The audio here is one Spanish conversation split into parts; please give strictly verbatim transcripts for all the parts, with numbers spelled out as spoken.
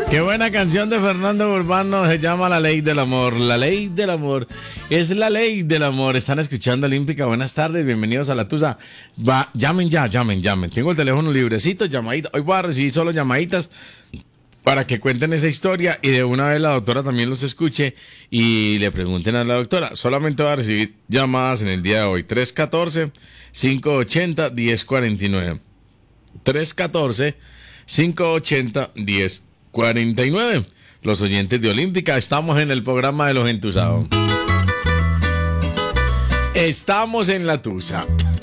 Qué buena canción de Fernando Urbano, se llama La Ley del Amor. La Ley del Amor, es la ley del amor. Están escuchando Olímpica, buenas tardes, bienvenidos a La Tusa. Va, llamen ya, llamen, llamen. Tengo el teléfono librecito, llamadita. Hoy voy a recibir solo llamaditas para que cuenten esa historia y de una vez la doctora también los escuche y le pregunten a la doctora. Solamente va a recibir llamadas en el día de hoy. tres uno cuatro, cinco ocho cero, uno cero cuatro nueve. tres uno cuatro, cinco ocho cero, uno cero cuarenta y nueve. Los oyentes de Olímpica, estamos en el programa de los entusados. Estamos en La Tusa.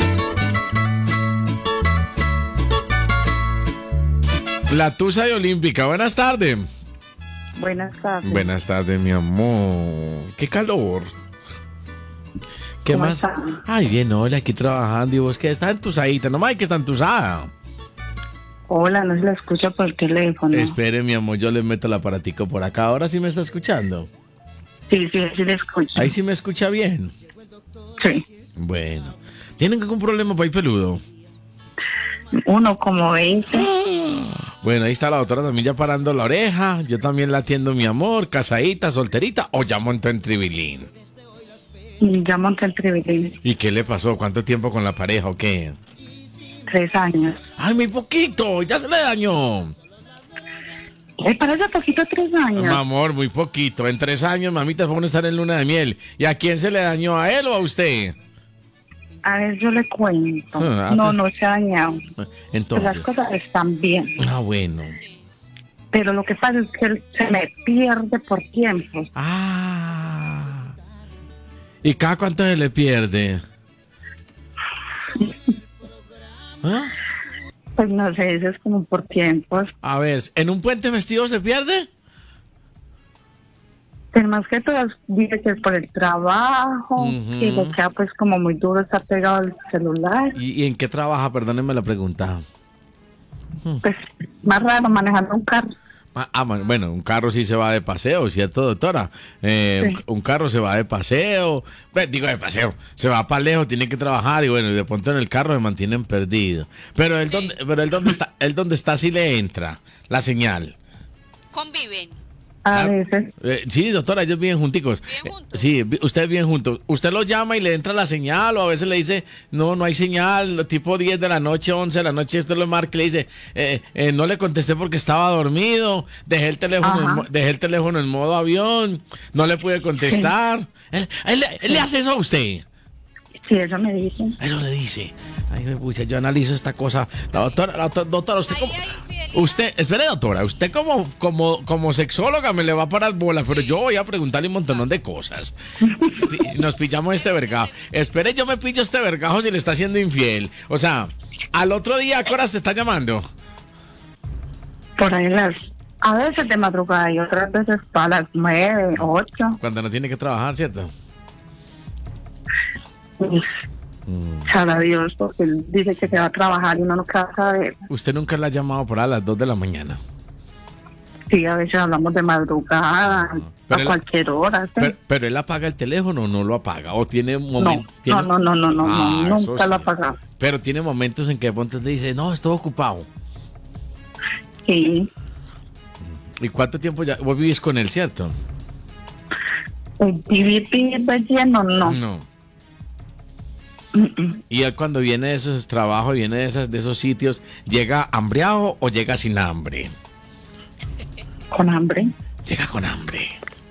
La Tusa de Olímpica, buenas tardes. Buenas tardes. Buenas tardes, mi amor. Qué calor. ¿Qué ¿Cómo más? está? Ay, bien, hola, aquí trabajando. ¿Y vos qué? Está entusadita, no más que está entusada. Hola, no se la escucha por teléfono. Espere, mi amor, yo le meto el aparatico por acá. Ahora sí me está escuchando. Sí, sí, sí la escucho. Ahí sí me escucha bien. Sí. Bueno. ¿Tienen algún problema, país peludo? Uno como veinte. Bueno, ahí está la doctora también ya parando la oreja. Yo también la atiendo, mi amor. Casadita, solterita o ya montó en tribilín. Ya monté el tribilín. ¿Y qué le pasó? ¿Cuánto tiempo con la pareja o qué? Tres años. Ay, muy poquito. Ya se le dañó. ¿Le parece poquito tres años? Mi amor, muy poquito. En tres años, mamita, vamos a estar en luna de miel. ¿Y a quién se le dañó? ¿A él o a usted? A ver, yo le cuento. Ah, no, te- no se ha dañado. Entonces. Las cosas están bien. Ah, bueno. Pero lo que pasa es que él se me pierde por tiempo. Ah. ¿Y cada cuánto se le pierde? ¿Ah? Pues no sé, eso es como por tiempos. A ver, ¿en un puente vestido se pierde? Pero más que todo dice que es por el trabajo, Ujú. y le queda pues como muy duro estar pegado al celular. ¿Y, y en qué trabaja? Perdónenme la pregunta. Pues más raro manejando un carro. Ah, ah, bueno, un carro sí se va de paseo, ¿cierto, doctora? Eh, Sí. un, un carro se va de paseo, pues, digo de paseo, se va para lejos, tiene que trabajar y bueno, y de pronto en el carro se mantienen perdidos. Pero él, Sí. dónde, pero él dónde está, él dónde está sí le entra la señal. Conviven. A Ah, veces, eh, sí, doctora, ellos viven junticos. ¿Viven Eh, juntos? sí, vi- ustedes viven juntos. Usted lo llama y le entra la señal o a veces le dice, no, no hay señal, tipo diez de la noche, once de la noche, usted lo marca y le dice, eh, eh, no le contesté porque estaba dormido, dejé el teléfono, en, Ajá. mo- dejé el teléfono en modo avión, no le pude contestar. Él, él le- él le hace eso a usted. sí, eso me dicen. Eso le dice. Ay, me pucha, yo analizo esta cosa. La doctora, la do- doctora, usted Ahí como... hay infidelidad. Usted, espere, doctora, usted como, como, como sexóloga me le va a parar bola, pero yo voy a preguntarle un montón de cosas. Pi- Nos pillamos este vergajo. Espere, yo me pillo este vergajo si le está haciendo infiel. O sea, al otro día, ¿a qué horas te está llamando? Por ahí las, a veces de madrugada y otras veces para las nueve, ocho. Cuando no tiene que trabajar, ¿cierto? Uf, sabrá Dios, porque él dice que se va a trabajar y uno no queda a saber. Usted nunca la ha llamado por ahí a las dos de la mañana. Sí, a veces hablamos de madrugada, Pero a él- cualquier hora. ¿sí? Pero, pero él apaga el teléfono o no lo apaga. O tiene un no, momento. no, no, no, no, no, Ah, no, eso nunca lo ha sí. pagado. Pero tiene momentos en que de pronto le dice, no, estoy ocupado. Sí, ¿Y cuánto tiempo ya? Vos vivís con él, ¿cierto? el vivir, vivir de lleno, no. No. Mm, mm. Y él cuando viene de esos trabajos, viene de, esas, de esos sitios, ¿llega hambriado o llega sin hambre? Con hambre. Llega con hambre.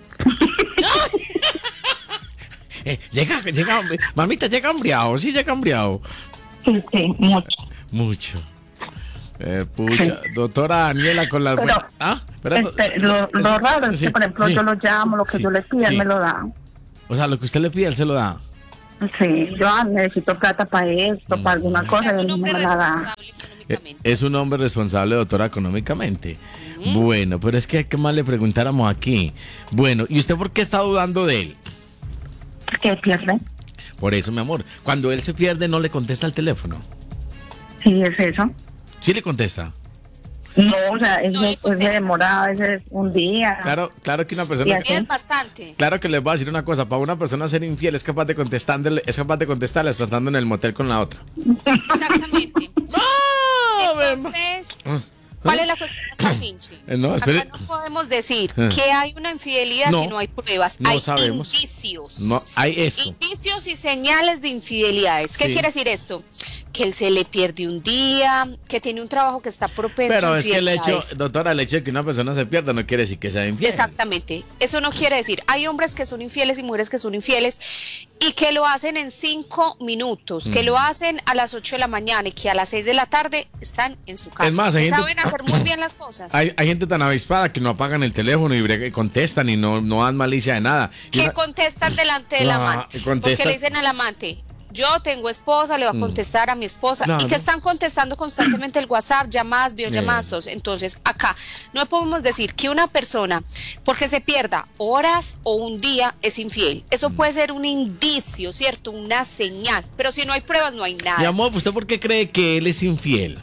Eh, llega, llega, mamita, llega hambriado, sí llega hambriado. Sí, sí, mucho. Mucho. Eh, pucha, doctora Daniela con las... Pero, buenas- ¿Ah? Espera, Este, lo, lo raro es sí, que, por ejemplo, sí. yo lo llamo, lo que Sí, yo le pida, sí. él me lo da. O sea, lo que usted le pide, él se lo da. Sí, yo ah, necesito plata para esto, para alguna O sea, cosa, es y un él hombre me la da. responsable Eh, económicamente. Es un hombre responsable, doctora, económicamente. Bueno, pero es que, ¿qué más le preguntáramos aquí? Bueno, ¿y usted por qué está dudando de él? ¿Qué pierde? Por eso, mi amor, cuando él se pierde, no le contesta el teléfono. Sí, es eso. ¿Sí le contesta? No, o sea, es, No de, le es de contesta. demorada, a veces un día. Claro, claro que una Y persona... así. Es bastante. Claro que les voy a decir una cosa, para una persona ser infiel es capaz de contestarle, es capaz de contestarle estando en el motel con la otra. Exactamente. ¡Ah! Entonces, ¿Cuál es la cuestión acá, Pinchi? Eh, no, Acá espere. no podemos decir Eh. que hay una infidelidad No, si no hay pruebas. no hay sabemos. indicios. No, hay eso. Indicios y señales de infidelidades. ¿Qué Sí. quiere decir esto? Que él se le pierde un día, que tiene un trabajo que está propenso Pero a es que el hecho, infidelidades. doctora, el hecho de que una persona se pierda no quiere decir que sea infiel. Exactamente. Eso no quiere decir. Hay hombres que son infieles y mujeres que son infieles y que lo hacen en cinco minutos, que Mm. lo hacen a las ocho de la mañana y que a las seis de la tarde están en su casa. Es más, hay que gente- saben hacer muy bien las cosas. Hay, hay gente tan avispada que no apagan el teléfono y, brega- y contestan y no, no dan malicia de nada. Y Que una- contestan delante del Ah, amante. contesta- Porque le dicen al amante, yo tengo esposa, le voy a contestar a mi esposa. Claro. Y que están contestando constantemente el WhatsApp, llamadas, videollamadas. Eh. Entonces, acá no podemos decir que una persona, porque se pierda horas o un día, es infiel. Eso Mm. puede ser un indicio, ¿cierto? Una señal. Pero si no hay pruebas, no hay nada. Mi amor, ¿usted por qué cree que él es infiel?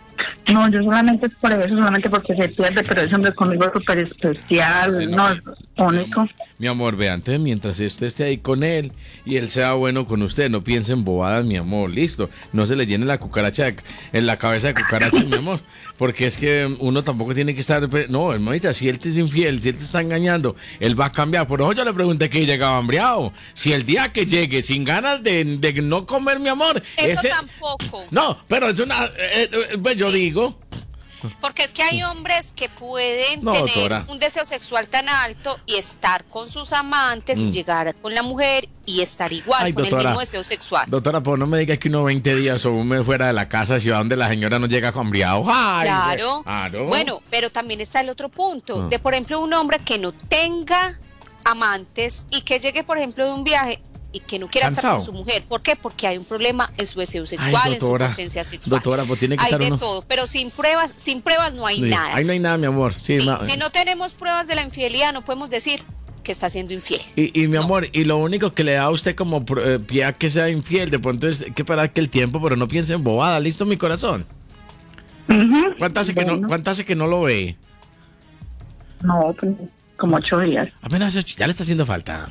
No, yo solamente es por eso, solamente porque se pierde, pero ese hombre conmigo es súper especial, Sí, no. no, es único. Mi amor, vea, entonces mientras usted esté ahí con él y él sea bueno con usted, no piense en bobadas, mi amor, listo. No se le llene la cucaracha de- en la cabeza de cucaracha, mi amor. Porque es que uno tampoco tiene que estar... No, hermanita, si él te es infiel, si él te está engañando, él va a cambiar. Por eso yo le pregunté que llegaba hambriado. Si el día que llegue sin ganas de, de no comer, mi amor... Eso ese- tampoco. No, pero es una... eh, eh, pues yo digo... Porque es que hay hombres que pueden No, tener doctora. un deseo sexual tan alto y estar con sus amantes y llegar con la mujer y estar igual Mm. Ay, con doctora. el mismo deseo sexual. Doctora, pues no me diga que uno veinte días o un mes fuera de la casa, si va donde la señora no llega hambriado. Ay, Claro. güey, claro. Bueno, pero también está el otro punto, Ah. de por ejemplo un hombre que no tenga amantes y que llegue por ejemplo de un viaje y que no quiera estar Cansado. con su mujer. ¿Por qué? Porque hay un problema en su deseo sexual, Ay, en su doctora. potencia sexual. Doctora, pues tiene que hay estar de uno- todo, pero sin pruebas, sin pruebas no hay Sí, nada. ahí no hay nada, mi amor. Sí, Sí, ma- si no tenemos pruebas de la infidelidad, no podemos decir que está siendo infiel. Y, y mi No. amor, y lo único que le da a usted como pro- eh, pie a que sea infiel, de pronto es que parar que el tiempo, pero no piense en bobada, ¿listo, mi corazón? Ujú. ¿Cuánto hace, que no, Bueno, cuánto hace que no lo ve? No, pues, como ocho días. Apenas ocho, ya le está haciendo falta.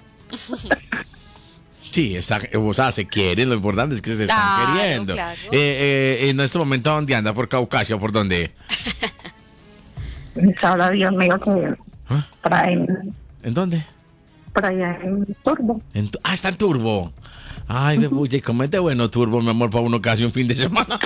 Sí, está, o sea, se quieren, lo importante es que se están Claro, queriendo. claro. Eh, eh, en este momento, ¿dónde anda? ¿Por Caucasia o por dónde? Ahora Dios mío que ¿Ah? por ahí, ¿En dónde? por allá en Turbo. En tu- ah, está en Turbo. Ay, de bulla, ¿cómo es de bueno Turbo, mi amor, para uno casi un fin de semana?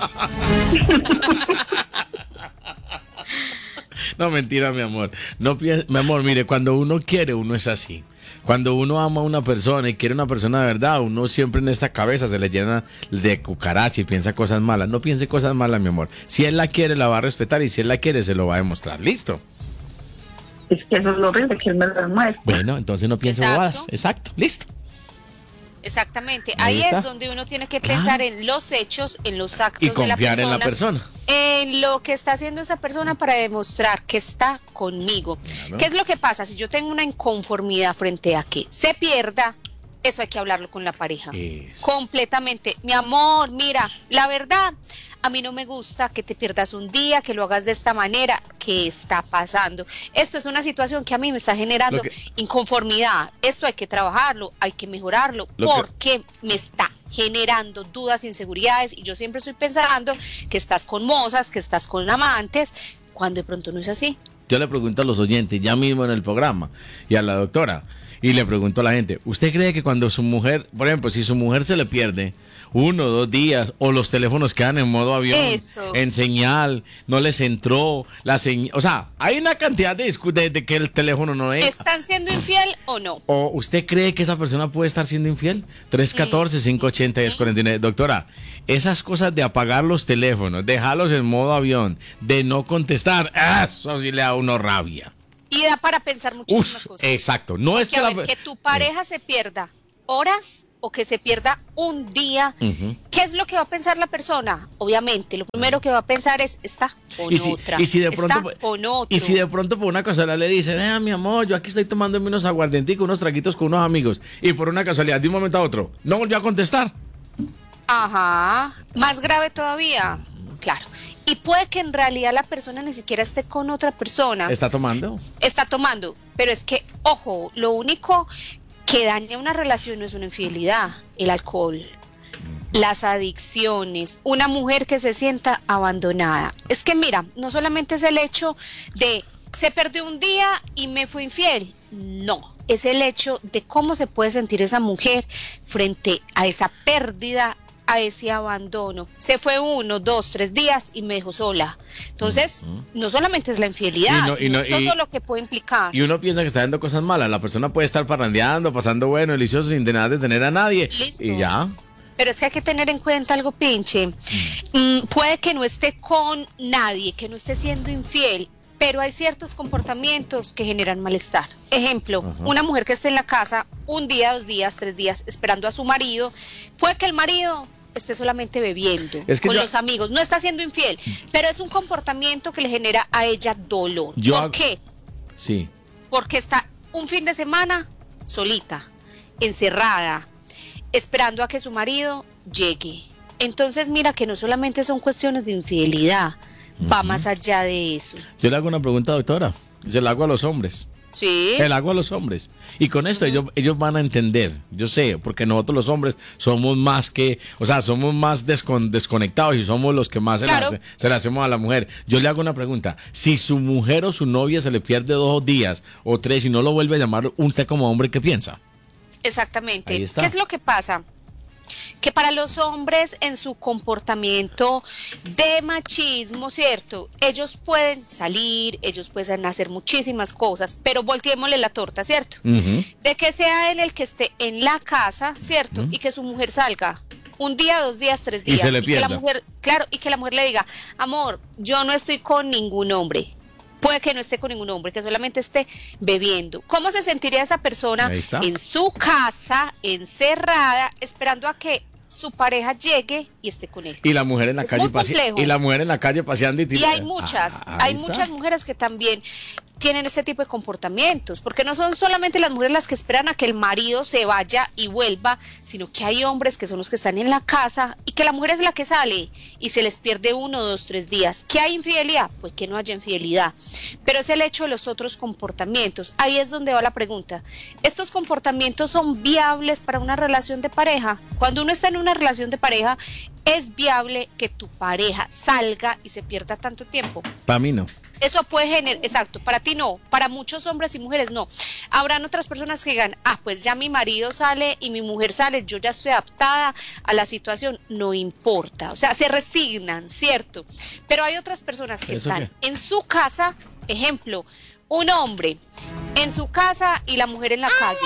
No, mentira, mi amor. No piense, mi amor, mire, cuando uno quiere, uno es así. Cuando uno ama a una persona y quiere una persona de verdad, uno siempre en esta cabeza se le llena de cucaracha y piensa cosas malas. No piense cosas malas, mi amor. Si él la quiere, la va a respetar y si él la quiere, se lo va a demostrar. ¿Listo? Es que eso es lo horrible, que él me lo demuestra. Bueno, entonces no piense Exacto. bobadas. Exacto, listo. Exactamente, Ahí ahí está. es donde uno tiene que pensar en los hechos, en los actos Y de la confiar persona, en la persona. en lo que está haciendo esa persona para demostrar que está conmigo. Claro. ¿Qué es lo que pasa? Si yo tengo una inconformidad frente a que se pierda, eso hay que hablarlo con la pareja. Eso. Completamente. Mi amor, mira, la verdad, a mí no me gusta que te pierdas un día, que lo hagas de esta manera. ¿Qué está pasando? Esto es una situación que a mí me está generando Lo que- inconformidad. Esto hay que trabajarlo, hay que mejorarlo, Lo que- porque me está generando dudas, inseguridades, y yo siempre estoy pensando que estás con mozas, que estás con amantes, cuando de pronto no es así. Yo le pregunto a los oyentes, ya mismo en el programa, y a la doctora, y le pregunto a la gente, ¿usted cree que cuando su mujer, por ejemplo, si su mujer se le pierde uno o dos días, o los teléfonos quedan en modo avión, Eso. en señal, no les entró, la señal, o sea, hay una cantidad de, discu- de, de que el teléfono no es... ¿Están siendo infiel o no? ¿O usted cree que esa persona puede estar siendo infiel? tres uno cuatro, cinco ocho cero, diez cuarenta y nueve. Doctora, esas cosas de apagar los teléfonos, dejarlos en modo avión, de no contestar, eso sí le da a uno rabia. Y da para pensar muchísimas Uf, cosas. exacto. No es Que, que a la... ver, que tu pareja se pierda horas o que se pierda un día, Ujú. ¿qué es lo que va a pensar la persona? Obviamente, lo primero que va a pensar es, está con Y si, otra, y si de está pronto con otro. y si de pronto por una casualidad le dice, vea mi amor, yo aquí estoy tomándome unos aguardenticos, unos traguitos con unos amigos, y por una casualidad de un momento a otro no volvió a contestar. Ajá, más grave todavía, claro. Y puede que en realidad la persona ni siquiera esté con otra persona, ¿Está tomando? está tomando, pero es que, ojo, lo único que daña una relación no es una infidelidad, el alcohol. las adicciones, una mujer que se sienta abandonada. Es que mira, no solamente es el hecho de se perdió un día y me fue infiel, no, es el hecho de cómo se puede sentir esa mujer frente a esa pérdida, a ese abandono. Se fue uno, dos, tres días y me dejó sola. Entonces, uh-huh. no solamente es la infidelidad, y no, sino y no, todo y, lo que puede implicar. Y uno piensa que está haciendo cosas malas. La persona puede estar parrandeando, pasando bueno, delicioso, sin de nada de tener a nadie. Listo. Y ya. Pero es que hay que tener en cuenta algo, pinche. Mm, puede que no esté con nadie, que no esté siendo infiel, pero hay ciertos comportamientos que generan malestar. Ejemplo, uh-huh. una mujer que esté en la casa un día, dos días, tres días esperando a su marido, puede que el marido esté solamente bebiendo es que con yo, los amigos, no está siendo infiel, pero es un comportamiento que le genera a ella dolor. Yo, ¿Por qué? Sí. Porque está un fin de semana solita, encerrada, esperando a que su marido llegue. Entonces mira que no solamente son cuestiones de infidelidad, uh-huh. va más allá de eso. Yo le hago una pregunta, doctora, se la hago a los hombres. Sí. El agua a los hombres. Y con esto uh-huh. ellos, ellos van a entender, yo sé, porque nosotros los hombres somos más que, o sea, somos más descon, desconectados y somos los que más claro. se, le, se le hacemos a la mujer. Yo le hago una pregunta, si su mujer o su novia se le pierde dos días o tres y no lo vuelve a llamar, usted como hombre, ¿qué piensa? Exactamente. ¿Qué es lo que pasa? Que para los hombres en su comportamiento de machismo, ¿cierto? Ellos pueden salir, ellos pueden hacer muchísimas cosas, pero volteémosle la torta, ¿cierto? Uh-huh. De que sea él el que esté en la casa, ¿cierto? Uh-huh. Y que su mujer salga un día, dos días, tres días. Y se le pierda. Y que la mujer, claro, y que la mujer le diga, amor, yo no estoy con ningún hombre. Puede que no esté con ningún hombre, que solamente esté bebiendo. ¿Cómo se sentiría esa persona en su casa, encerrada, esperando a que su pareja llegue y esté con él? Y la mujer en la es calle paseando. Y la mujer en la calle paseando y Y hay muchas, ah, hay está. muchas mujeres que también tienen ese tipo de comportamientos, porque no son solamente las mujeres las que esperan a que el marido se vaya y vuelva, sino que hay hombres que son los que están en la casa y que la mujer es la que sale y se les pierde uno, dos, tres días. ¿Que hay infidelidad? Pues que no haya infidelidad, pero es el hecho de los otros comportamientos. Ahí es donde va la pregunta. ¿Estos comportamientos son viables para una relación de pareja? Cuando uno está en una relación de pareja, ¿es viable que tu pareja salga y se pierda tanto tiempo? Para mí no. Eso puede generar, exacto, para ti no, para muchos hombres y mujeres no. Habrán otras personas que digan, ah, pues ya mi marido sale y mi mujer sale, yo ya estoy adaptada a la situación, no importa. O sea, se resignan, ¿cierto? Pero hay otras personas que están qué? en su casa, ejemplo, un hombre en su casa y la mujer en la calle.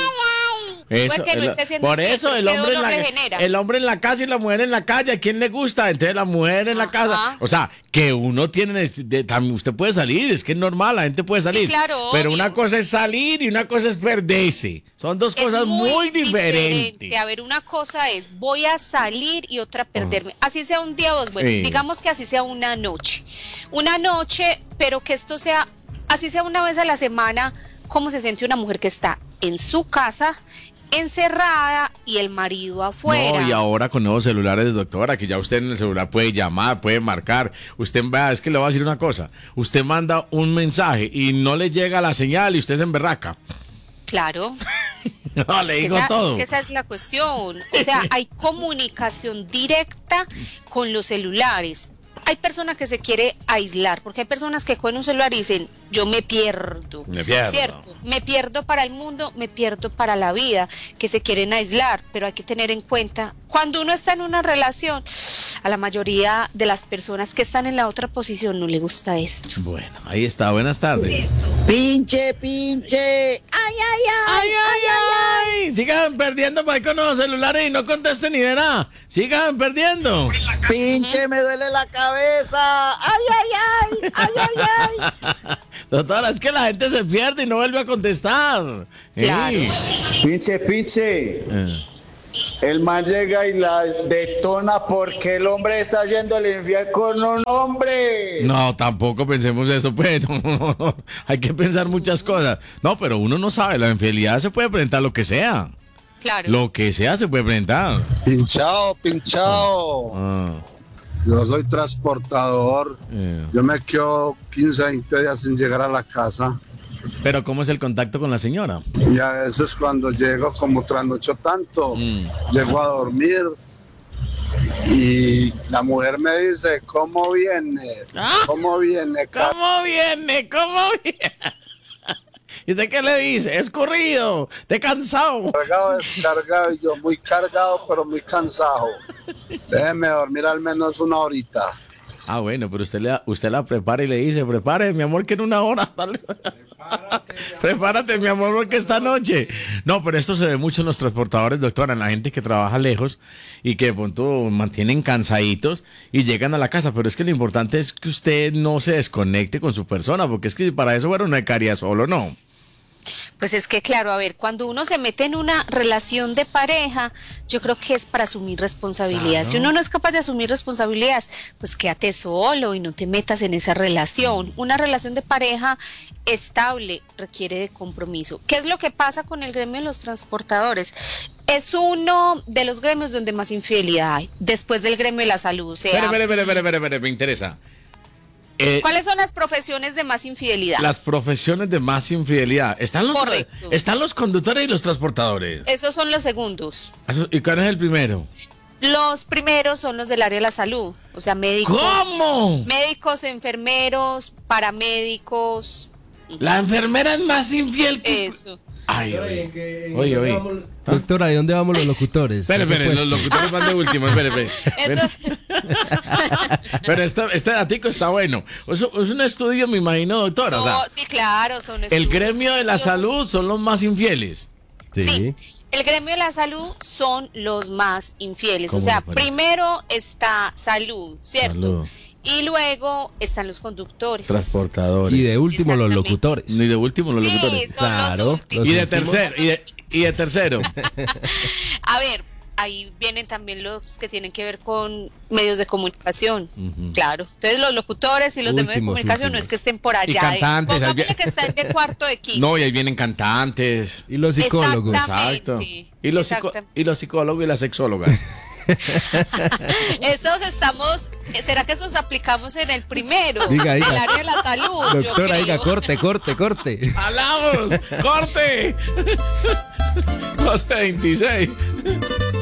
Eso, que no esté por infiel, eso el hombre, en la, el hombre en la casa y la mujer en la calle, ¿a quién le gusta? Entonces la mujer en Ajá. la casa, o sea, que uno tiene, de, usted puede salir, es que es normal, la gente puede salir, sí, claro, pero obvio. Una cosa es salir y una cosa es perderse, son dos es cosas muy, muy diferentes. Diferente. A ver, una cosa es voy a salir y otra perderme, oh. así sea un día o dos, bueno, sí. digamos que así sea una noche, una noche, pero que esto sea, así sea una vez a la semana. ¿Cómo se siente una mujer que está en su casa, encerrada y el marido afuera? No, y ahora con nuevos celulares, doctora, que ya usted en el celular puede llamar, puede marcar. Usted, vea, es que le voy a decir una cosa. Usted manda un mensaje y no le llega la señal y usted se emberraca. Claro. No, le digo esa, todo. Es que esa es la cuestión. O sea, hay comunicación directa con los celulares. Hay personas que se quiere aislar, porque hay personas que cogen un celular y dicen, yo me pierdo, me pierdo, ¿cierto? Me pierdo para el mundo, me pierdo para la vida, que se quieren aislar, pero hay que tener en cuenta, cuando uno está en una relación, a la mayoría de las personas que están en la otra posición no le gusta esto. Bueno, ahí está, buenas tardes. Pinche, pinche, ay, ay, ay, ay, ay, ay, ay. Sigan perdiendo para ir con los celulares y no contesten ni de nada, sigan perdiendo. Pinche, me duele la cabeza, ay, ay, ay, ay, ay, ay. Doctora, es que la gente se pierde y no vuelve a contestar. Claro. Ey. Pinche, pinche. Eh. El man llega y la detona porque el hombre está yendo al infiel con un hombre. No, tampoco pensemos eso, pues. No, no, no. Hay que pensar muchas cosas. No, pero uno no sabe, la infidelidad se puede presentar lo que sea. Claro. Lo que sea se puede presentar. Pinchao, pinchao. Ah. Yo soy transportador. Yeah. Yo me quedo quince, veinte días sin llegar a la casa. Pero ¿cómo es el contacto con la señora? Y a veces cuando llego, como trasnocho tanto, mm. llego a dormir y la mujer me dice, ¿cómo viene? ¿Ah? ¿Cómo viene? ¿Cómo viene? ¿Cómo viene? ¿Y usted qué le dice? Es corrido, te he cansado. Cargado, descargado, y yo muy cargado, pero muy cansado. Déjeme dormir al menos una horita. Ah, bueno, pero usted, le, usted la prepara y le dice, prepare, mi amor, que en una hora. Dale. Prepárate, Prepárate, mi amor, porque esta noche. No, pero esto se ve mucho en los transportadores, doctora, en la gente que trabaja lejos y que de pronto mantienen cansaditos y llegan a la casa. Pero es que lo importante es que usted no se desconecte con su persona, porque es que para eso, bueno, no hay caría solo, ¿no? Pues es que claro, a ver, cuando uno se mete en una relación de pareja, yo creo que es para asumir responsabilidades. Claro. Si uno no es capaz de asumir responsabilidades, pues quédate solo y no te metas en esa relación. Una relación de pareja estable requiere de compromiso. ¿Qué es lo que pasa con el gremio de los transportadores? Es uno de los gremios donde más infidelidad hay, después del gremio de la salud. O sea, Espere, espere, espere, espere, espere, espere, me interesa. Eh, ¿cuáles son las profesiones de más infidelidad? Las profesiones de más infidelidad. ¿Están los, Correcto. ¿Están los conductores y los transportadores? Esos son los segundos. ¿Y cuál es el primero? Los primeros son los del área de la salud, o sea, médicos. ¿Cómo? Médicos, enfermeros, paramédicos. La enfermera es más infiel que... Eso. Ay, oye, oye, oye. Doctora, ¿de dónde vamos los locutores? Espere, espere, los locutores van de último, espere, espere. Eso. Pero este, este datico está bueno. Es, es un estudio, me imagino, doctora. So, o sea, sí, claro, son el estudios, gremio de la estudios. salud son los más infieles. Sí. El gremio de la salud son los más infieles. O ¿Cómo sea, le parece? primero está salud, ¿cierto? Salud. Y luego están los conductores. Transportadores. Y de último los Exactamente. locutores. Y de último los Sí, locutores. son Claro, los últimos. Y de los tercero, y de, y de tercero. A ver, ahí vienen también los que tienen que ver con medios de comunicación, Ujú. claro. Entonces los locutores y los de medios de Últimos, comunicación no últimos. es que estén por allá. Y cantantes, eh, ahí pongámosle vi- que están de cuarto de quinto. No, y ahí vienen cantantes. Y los psicólogos. Exactamente. Exacto. Y los, psico- Exactamente. y los psicólogos y las sexólogas. Esos estamos, ¿será que esos aplicamos en el primero? Diga, diga. En el área de la salud. yo Doctora, diga, creo. corte, corte, corte. ¡Alamos! ¡Corte! doce veintiséis.